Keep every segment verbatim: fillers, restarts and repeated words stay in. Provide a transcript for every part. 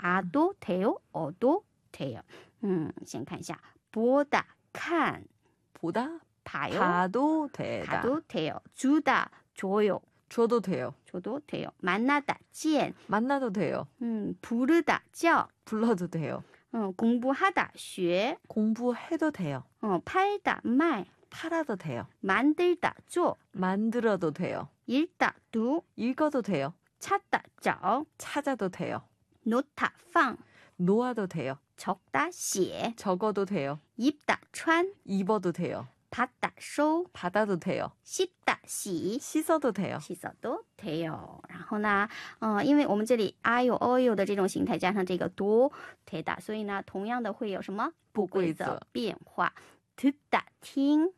가도 돼요, 어도 돼요. 嗯，先看一下 보다, 看 보다, 봐요, 봐도 되다. 봐도 돼요. 주다, 줘요, 줘도 돼요. 줘도 돼요. 만나다, 见 만나도 돼요. 음, 부르다, 叫 불러도 돼요. 어, 공부하다, 学 공부해도 돼요. 어, 팔다, 卖 팔아도 돼요. 만들다, 做 만들어도 돼요. 읽다, 读 읽어도 돼요. 찾다, 找 찾아도 돼요. 놓다, 放 놓아도 돼요. 적다, 写 적어도 돼요. 입다, 穿 입어도 돼요. 받다, 收 받아도 돼요. 씻다, 洗 씻어도 돼요. 洗手都 돼요. 然后呢，呃，因为我们这里 아요, 어요 的这种形态加上这个 도, 되다, 所以呢，同样的会有什么不规则变化。듣다, 听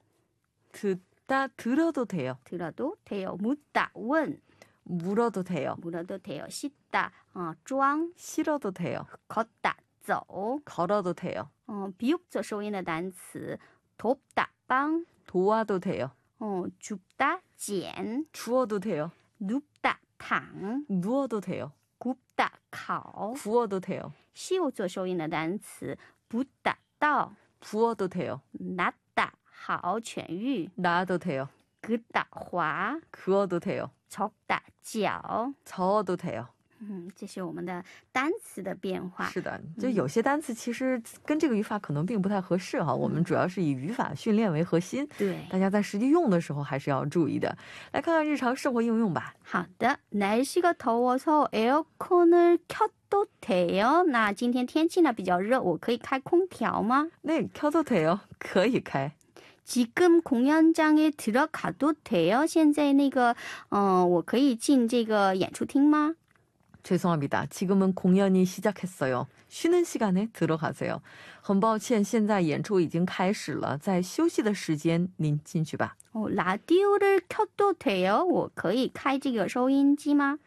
듣다, 들어도 돼요. 들어도 돼요. 묻다, 问 물어도 돼요. 물어도 돼요. 씻다, 어, 装 실어도 돼요. 걷다, 走 걸어도 돼요. 어, 비읍조 소인的单词 돕다, 帮 도와도 돼요. 어, 줍다, 捡 주워도 돼요. 눕다, 躺 누워도 돼요. 굽다, 烤 구워도 돼요. 西有做收音的单词 붓다, 到 부어도 돼요. 낫다, 好痊愈 나아도 돼요. 긋다, 滑 그어도 돼요. 적다, 脚 저어도 돼요. 嗯，这是我们的单词的变化。 是的，就有些单词其实跟这个语法可能并不太合适哈，我们主要是以语法训练为核心， 对， 大家在实际用的时候还是要注意的。来看看日常生活应用吧。 好的，날씨가 더워서 에어컨을 켜도 돼요? 那今天天气呢比较热，我可以开空调吗？ 네, 켜도 돼요. 可以开。 지금 공연장에 들어가도 돼요? 现在那个，嗯、我可以进这个演出厅吗？ 죄송합니다. 지금은 공연이 시작했어요. 쉬는 시간에 들어가세요. 很抱歉，现在演出已经开始了，在休息的时间您进去吧。 어, 라디오를 켜도 돼요? 我可以开这个收音机吗？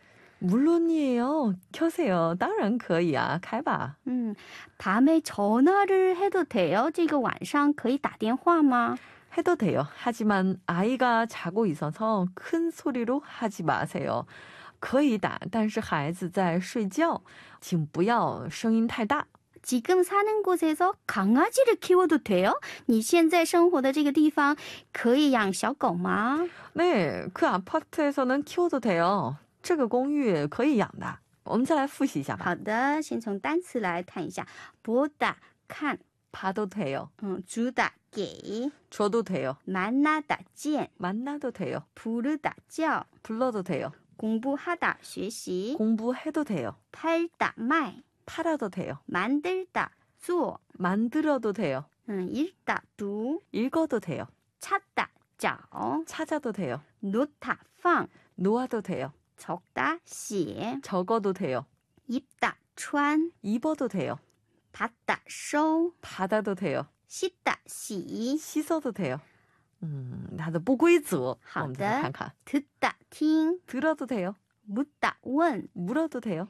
물론이에요. 켜세요. 当然可以啊，开吧。 음, 밤에 전화를 해도 돼요? 这个晚上可以打电话吗？ 해도 돼요. 하지만 아이가 자고 있어서 큰 소리로 하지 마세요. 可以打，但是孩子在睡觉，请不要声音太大。 지금 사는 곳에서 강아지를 키워도 돼요? 你现在生活的这个地方可以养小狗吗？ 네, 그 아파트에서는 키워도 돼요. 这个公寓可以养的。我们再来复习一下吧。 好的，先从单词来看一下 보다, 看 봐도 돼요. 음, 주다, 给 줘도 돼요. 만나다, 见 만나도 돼요. 부르다, 叫 불러도 돼요. 공부하다, 学习 공부해도 돼요. 팔다, 卖 팔아도 돼요. 만들다, 做 만들어도 돼요. 음, 읽다, 读 읽어도 돼요. 찾다, 找 찾아도 돼요. 놓다, 放 놓아도 돼요. 적다, 写 적어도 돼요. 입다, 穿 입어도 돼요. 받다, 收 받아도 돼요. 씻다, 洗 씻어도 돼요. 음, 나도 不规则。 好的。 我们再看看。 듣다, 听 들어도 돼요. 묻다, 问 물어도 돼요.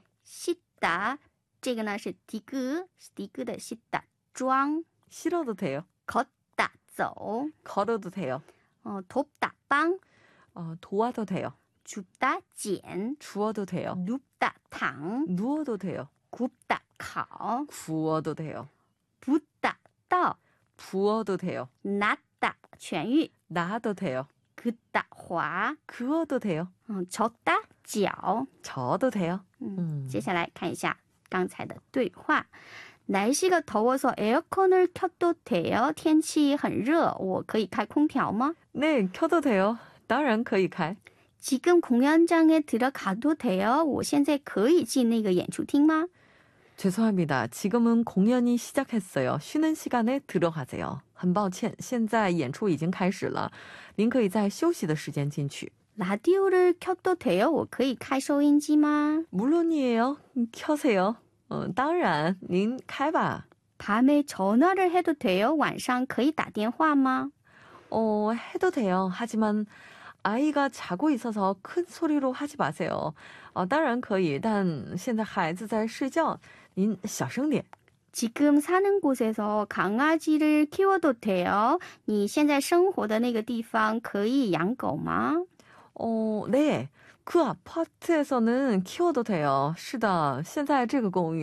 씻다 这个呢是迪戈，是迪戈的씻다装 실어도 돼요. 걷다, 走 걸어도 돼요. 어, 돕다, 帮 어, 도와도 돼요. 줍다, 捡 주워도 돼요. 눕다, 躺 누워도 돼요. 굽다, 烤 구워도 돼요. 붓다, 倒 부어도 돼요. 낫다, 痊愈 나아도 돼요. 긋다, 滑 그어도 돼요. 어, 젖다, 搅 저어도 돼요. 嗯， 음. 接下来看一下刚才的对话。 날씨가 더워서 에어컨을 켜도 돼요? 天气很热，我可以开空调吗？ 네, 켜도 돼요. 当然可以开。 지금 공연장에 들어가도 돼요? 我现在可以进那个演出厅吗？ 죄송합니다. 지금은 공연이 시작했어요. 쉬는 시간에 들어가세요. 很抱歉，现在演出已经开始了，您可以在休息的时间进去。 라디오를 켜도 돼요? 我可以开收音机吗？ 물론이에요. 켜세요. 어, 当然，您开吧。 밤에 전화를 해도 돼요? 晚上可以打电话吗？ 어, 해도 돼요. 하지만 아이가 자고 있어서 큰 소리로 하지 마세요. 어, 当然可以，但现在孩子在睡觉，您小声点。 지금 사는 곳에서 강아지를 키워도 돼요? 你现在生活的那个地方可以养狗吗？ 어, 네. 그 아파트에서는 키워도 돼요. 是的，现在这个公寓